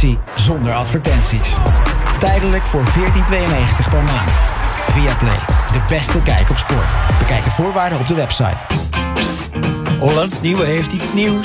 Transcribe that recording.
actie zonder advertenties. Tijdelijk voor €14,92 per maand. Viaplay, de beste kijk op sport. Bekijk de voorwaarden op de website. Psst, Hollands Nieuwe heeft iets nieuws.